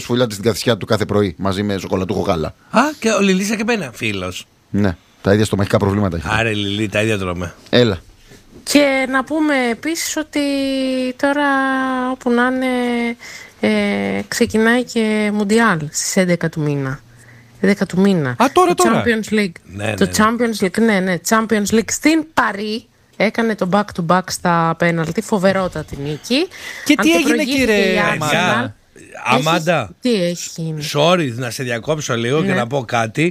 σφολιάται στην καθισιά του κάθε πρωί μαζί με σοκολατούχο γάλα. Α, και ο Λιλίσσα και εμένα φίλος. Ναι, τα ίδια στομαχικά προβλήματα έχει. Άρα Λιλί, τα ίδια τρώμε. Έλα. Και να πούμε επίσης ότι τώρα όπου να είναι ξεκινάει και Μουντιάλ στις 11 του μήνα. 11 του μήνα. Α, τώρα. Champions League. Το Champions League, ναι, Champions League στην Παρί. Έκανε το back-to-back στα πέναλτι, φοβερότατη νίκη. Και τι έγινε, κύριε Αμάντα, τι έχει γίνει? Sorry, να σε διακόψω λίγο και να πω κάτι.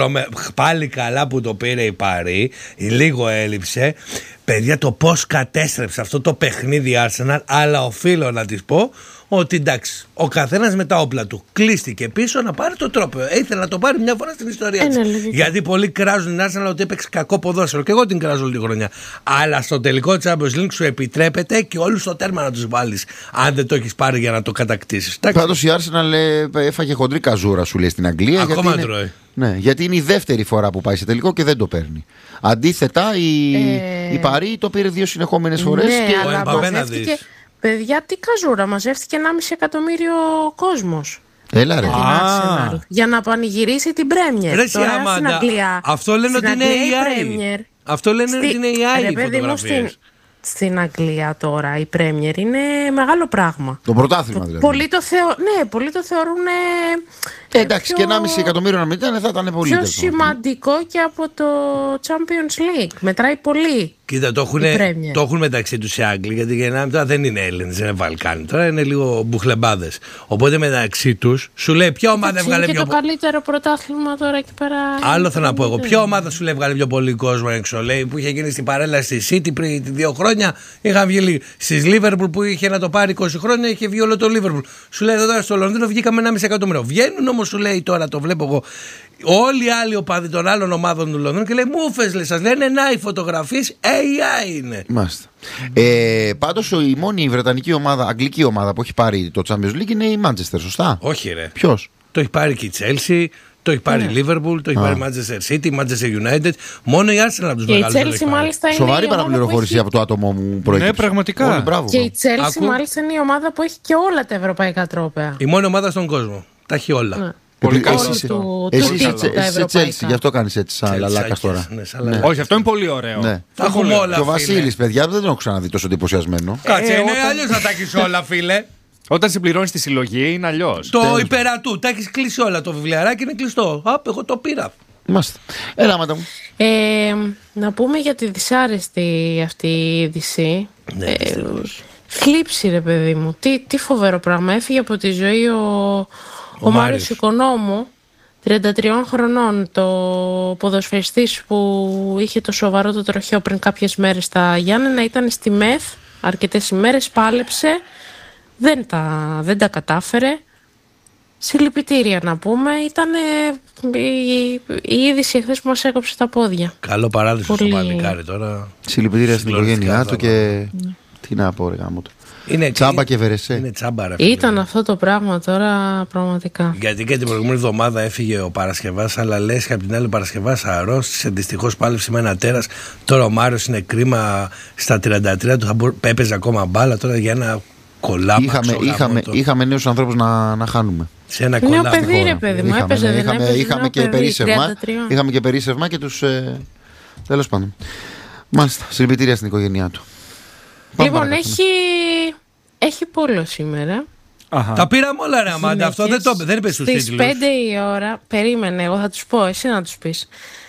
Πάλι καλά που το πήρε η Παρί. Λίγο έλειψε. Παιδιά, το πώς κατέστρεψε αυτό το παιχνίδι η Arsenal. Αλλά οφείλω να της πω ότι εντάξει, ο καθένας με τα όπλα του κλείστηκε πίσω να πάρει το τρόπαιο. Ήθελε να το πάρει μια φορά στην ιστορία της. Γιατί πολλοί κράζουν την Arsenal ότι έπαιξε κακό ποδόσφαιρο. Και εγώ την κράζω όλη τη χρονιά. Αλλά στο τελικό της Champions League σου επιτρέπεται και όλους στο τέρμα να τους βάλεις. Αν δεν το έχεις πάρει για να το κατακτήσεις. Πάντως η Arsenal έφαγε χοντρή καζούρα, σου λέει, στην Αγγλία. Ακόμα τρώει. Ναι, γιατί είναι η δεύτερη φορά που πάει σε τελικό και δεν το παίρνει. Αντίθετα, η Παρί το πήρε 2 συνεχόμενες φορές. Ναι, και αλλά μαζεύτηκε. Παιδιά, τι καζούρα, μαζεύτηκε 1,5 εκατομμύριο κόσμος. Έλα ρε. Για να πανηγυρίσει την Πρέμιερ. Τώρα στην Αγγλία. Αυτό λένε ότι είναι AI. Αυτό λένε ότι είναι AI οι φωτογραφίες. Στην Αγγλία τώρα η Πρέμιερ είναι μεγάλο πράγμα. Το πρωτάθλημα δηλαδή. Πολλοί το θεωρούν. Εντάξει, και 1,5 εκατομμύριο να μην ήταν, θα ήταν πολύ πιο σημαντικό και από το Champions League. Μετράει πολύ. Κοίτα, το έχουν μεταξύ τους οι Άγγλοι, γιατί για τώρα δεν είναι Έλληνες, δεν είναι Βαλκάνοι, τώρα είναι λίγο μπουχλεμπάδες. Οπότε μεταξύ τους σου λέει ποια ομάδα έβγαλε πιο πολύ. Και το καλύτερο πρωτάθλημα τώρα εκεί πέρα. Άλλο θέλω να πω εγώ. Ποια ομάδα σου λέει έβγαλε πιο πολύ κόσμο έξω, λέει, που είχε γίνει στην παρέλαση στη City πριν 2 χρόνια. Είχαν βγει στη Liverpool που είχε να το πάρει 20 χρόνια, είχε βγει όλο το Liverpool. Σου λέει εδώ τώρα στο Λονδίνο βγήκαμε 1,5 εκατομμύριο. Βγαίνουν όμως, σου λέει τώρα, το βλέπω εγώ, όλοι οι άλλοι οπαδοί των άλλων ομάδων του Λονδίνου και λέει μούφες, λέει, σας λένε να οι φωτογραφίες AI είναι. Μάλιστα. Πάντως η μόνη βρετανική ομάδα, αγγλική ομάδα που έχει πάρει το Champions League είναι η Manchester, σωστά? Όχι ρε. Ποιος? Το έχει πάρει και η Chelsea, το έχει πάρει η Liverpool, το έχει πάρει η Manchester City, η Manchester United. Μόνο η Arsenal από τους μεγάλους. Και η Chelsea μάλιστα είναι. Σοβαρή παραπληροφόρηση από το άτομο μου προέκυψε. Ναι, πραγματικά. Και η Chelsea μάλιστα είναι η ομάδα που έχει και όλα τα ευρωπαϊκά τρόπαια. Η μόνη ομάδα στον κόσμο. Τα έχει όλα. Ναι. Πολύ καλά. Εσύ είσαι Chelsea, γι' αυτό κάνεις έτσι σαν λαλάκας τώρα. Όχι, αυτό είναι πολύ ωραίο. Τα έχουμε όλα. Και ο Βασίλης, παιδιά, δεν τον έχω ξαναδεί τόσο εντυπωσιασμένο. Κάτσε, είναι αλλιώς να τα έχεις όλα, φίλε. Όταν συμπληρώνεις τη συλλογή είναι αλλιώς. Το υπερατού, τα έχεις κλείσει όλα. Το βιβλιαράκι είναι κλειστό. Εγώ το πήρα. Μάλιστα. Έλα, μάτα μου. Να πούμε για τη δυσάρεστη αυτή η είδηση. Ναι, θλίψη, ρε παιδί μου. Τι φοβερό πράγμα. Έφυγε από τη ζωή ο Μάριος Οικονόμου, 33 χρονών, το ποδοσφαιριστής που είχε το σοβαρό το τροχαίο πριν κάποιες μέρες στα Γιάννενα. Ήταν στη ΜΕΘ αρκετές ημέρες, πάλεψε, δεν τα κατάφερε. Συλληπιτήρια να πούμε. Ήταν η είδηση εχθές που μας έκοψε τα πόδια. Καλό παράδεισο στο παλικάρι τώρα. Συλληπιτήρια στην οικογένειά του και τι να πω ρε γάμο του. Είναι τσάμπα και βερεσέ. Είναι τσάμπα, ρε, ήταν αυτό το πράγμα τώρα πραγματικά. Γιατί και την προηγούμενη εβδομάδα έφυγε ο Παρασκευάς, αλλά λες και από την άλλη Παρασκευάς αρρώστησε. Δυστυχώς πάλεψε με ένα τέρας. Τώρα ο Μάριος είναι κρίμα, στα 33 του έπαιζε ακόμα μπάλα. Τώρα για ένα κολάμα. Είχαμε νέους ανθρώπους να χάνουμε. Σε ένα κολάμα. Νέο παιδί, ρε παιδί μου. Είχαμε και περίσσευμα. Είχαμε και περίσσευμα και τους. Τέλος πάντων. Μάλιστα. Συλληπιτήρια στην οικογένειά του. Λοιπόν, έχει πόλο σήμερα. Τα πήραμε όλα, ρε Αμάντα. Αυτό δεν είπε στους τίτλους. Στις 5 η ώρα, περίμενε, εγώ θα τους πω, εσύ να τους πεις.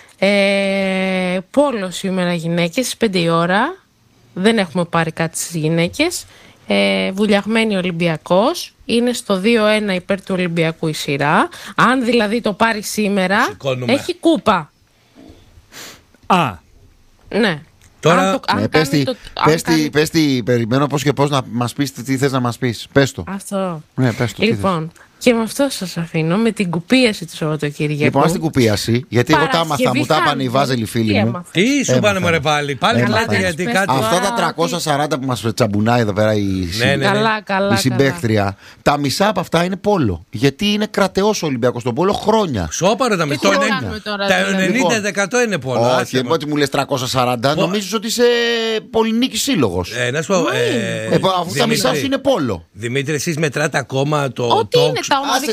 Πόλο σήμερα γυναίκες, στις 5 η ώρα. Δεν έχουμε πάρει κάτι στις γυναίκες. Βουλιαγμένη Ολυμπιακός. Είναι στο 2-1 υπέρ του Ολυμπιακού η σειρά. Αν δηλαδή το πάρει σήμερα, έχει κούπα. Ναι. Τώρα, πες τι, περιμένω πώς και πώς να μας πεις τι θες να μας πεις. Πες το. Αυτό. Ναι, πες το. Λοιπόν, και με αυτό σας αφήνω, με την κουπίαση του Σαββατοκύριακου. Λοιπόν, στην κουπίαση, γιατί εγώ τα άμαθα, μου τα είπαν οι Βάζελοι φίλοι μου. Τι σου πάνε μωρέ πάλι, κλάτε γιατί κάτι. Αυτά τα 340 που μας τσαμπουνάει εδώ πέρα η συμπαίκτρια, τα μισά από αυτά είναι πόλο. Γιατί είναι κρατεός ο Ολυμπιακός στον πόλο χρόνια. Σώπαρε τα μισά. Τα 90% είναι πόλο. Όχι, ό,τι μου λες 340, νομίζεις ότι είσαι πολυνίκης σύλλογος. Να σου πω. Αφού τα μισά σου είναι πόλο. Δημήτρη, εσείς μετράτε ακόμα το. Ό,τι είναι τα ομαδικά